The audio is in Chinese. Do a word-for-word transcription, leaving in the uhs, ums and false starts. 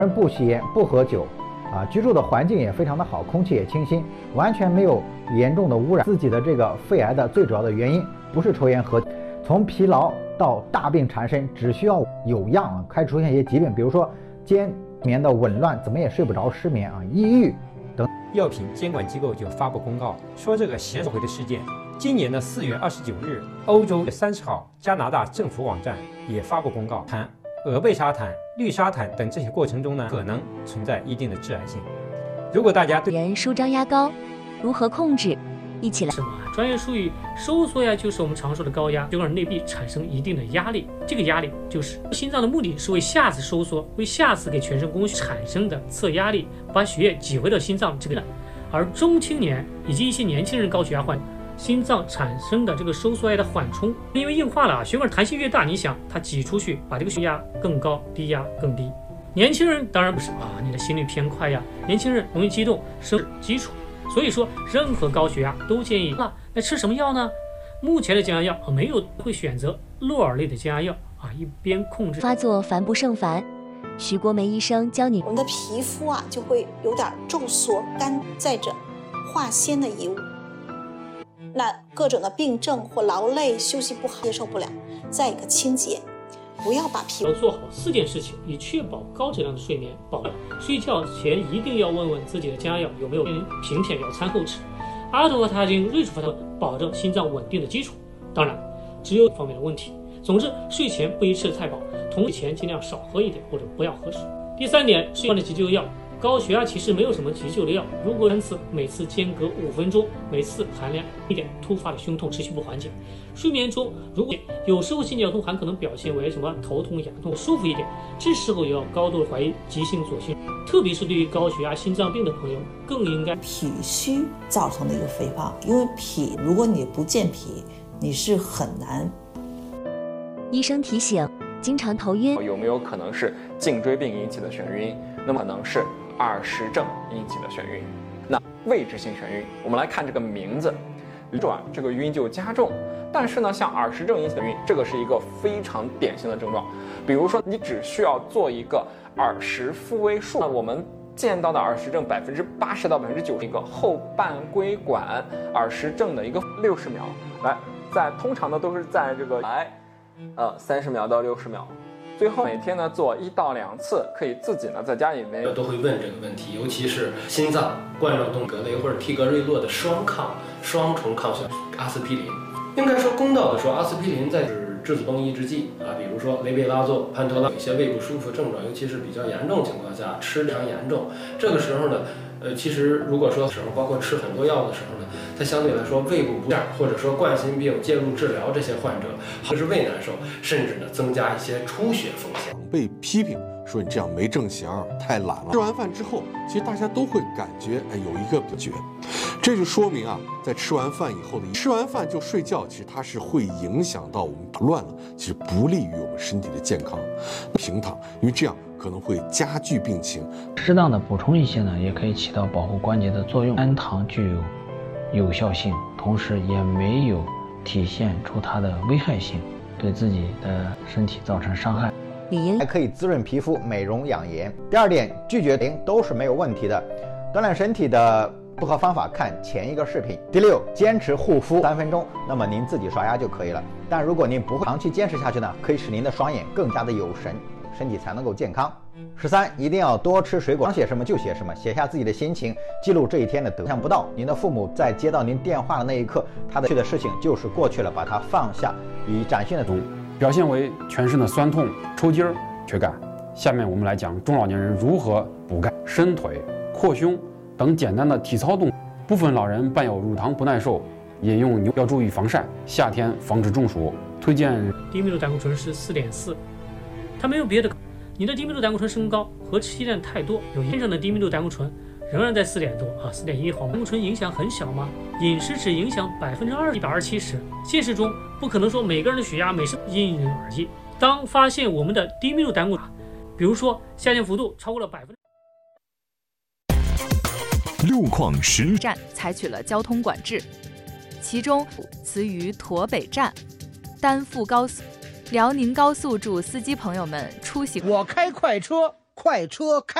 不吸烟，不喝酒，啊，居住的环境也非常的好，空气也清新，完全没有严重的污染。自己的这个肺癌的最主要的原因不是抽烟喝，从疲劳到大病缠身，只需要有样啊，开始出现一些疾病，比如说间眠的紊乱，怎么也睡不着，失眠啊，抑郁等。 药品监管机构就发布公告说，这个血手回的事件。今年的四月二十九日，欧洲三十号，加拿大政府网站也发布公告，谈鹅贝沙坦、氯沙坦等这些过程中呢，可能存在一定的致癌性。如果大家对人舒张压高如何控制，一起来。 什么专业术语？收缩压就是我们常说的高压，血管内壁产生一定的压力，这个压力就是心脏的目的是为下次收缩，为下次给全身供血产生的测压力，把血液挤回到心脏这个。而中青年以及一些年轻人高血压患。心脏产生的这个收缩压的缓冲，因为硬化了啊，血管弹性越大，你想它挤出去，把这个血压更高，低压更低。年轻人当然不是啊，你的心率偏快呀，年轻人容易激动，是基础。所以说，任何高血压都建议啊，那吃什么药呢？目前的降压药啊，没有会选择洛尔类的降压药啊，一边控制发作烦不胜烦。徐国梅医生教你， 我们的皮肤啊就会有点皱缩，干载着化纤的遗物。那各种的病症或劳累、休息不好、接受不了。再一个清洁，不要把皮肤要做好四件事情，以确保高质量的睡眠。保睡觉前一定要问问自己的降压药有没有平片，要餐后吃。阿托他汀、瑞楚法特保证心脏稳定的基础。当然，只有方面的问题。总之，睡前不宜吃的太饱，同睡前尽量少喝一点或者不要喝水。第三点，睡前的急救药。高血压其实没有什么急救的药，如果三次，每次间隔五分钟，每次含量一点，突发的胸痛持续不缓解。睡眠中如果有时候心绞痛还可能表现为什么头痛、痒痛，舒服一点，这时候也要高度怀疑急性左心，特别是对于高血压、心脏病的朋友，更应该脾虚造成的一个肥胖，因为脾如果你不健脾，你是很难。 医生提醒，经常头晕， 有没有可能是颈椎病引起的眩晕？那么可能是耳石症引起的眩晕。那位置性眩晕，我们来看这个名字，转这个晕就加重。但是呢，像耳石症引起的晕，这个是一个非常典型的症状。比如说，你只需要做一个耳石复位术，那我们见到的耳石症百分之八十到百分之九十一个后半规管耳石症的一个六十秒，来，在通常呢都是在这个来，呃三十秒到六十秒。最后每天呢做一到两次，可以自己呢在家里面都会问这个问题，尤其是心脏冠状动格雷或者替格瑞洛的双抗双重抗血阿司匹林。应该说公道的说，阿司匹林在是质子泵抑制剂啊，比如说雷贝拉唑、潘托拉，有一些胃不舒服症状，尤其是比较严重情况下，吃非常严重，这个时候呢。呃，其实如果说时候包括吃很多药的时候呢，它相对来说胃部不适或者说冠心病介入治疗这些患者，或是胃难受，甚至呢增加一些出血风险。 被批评说你这样没正形，太懒了。吃完饭之后，其实大家都会感觉哎有一个感觉，这就说明啊，在吃完饭以后的吃完饭就睡觉，其实它是会影响到我们打乱了，其实不利于我们身体的健康。平躺，因为这样可能会加剧病情。 适当的补充一些呢，也可以起到保护关节的作用。单糖具有有效性，同时也没有体现出它的危害性，对自己的身体造成伤害。 还可以滋润皮肤、美容养颜。第二点，拒绝零都是没有问题的。锻炼身体的不和方法，看前一个视频。第六，坚持护肤三分钟，那么您自己刷牙就可以了。但如果您不会长期坚持下去呢，可以使您的双眼更加的有神，身体才能够健康。十三，一定要多吃水果，想写什么就写什么，写下自己的心情，记录这一天的得。想不到您的父母在接到您电话的那一刻，他的去的事情就是过去了，把它放下，以崭新的图。 表现为全身的酸痛、抽筋儿、缺钙。下面我们来讲中老年人如何补钙、伸腿、扩胸等简单的体操动作。部分老人伴有乳糖不耐受，饮用牛要注意防晒，夏天防止中暑。推荐低密度胆固醇是 四点四， 它没有别的。你的低密度胆固醇升高和吃鸡蛋太多，有先生的低密度胆固醇仍然在四点多啊， 四点一毫米。胆固醇影响很小吗？饮食只影响百分之二，一百二七十。现实中不可能说每个人的血压每时因人而异。当发现我们的低密度胆固醇，比如说下降幅度超过了百分之六矿石站采取了交通管制，其中雌于驼北站、丹阜高速、辽宁高速驻司机朋友们出行。 我开快车， 快车开。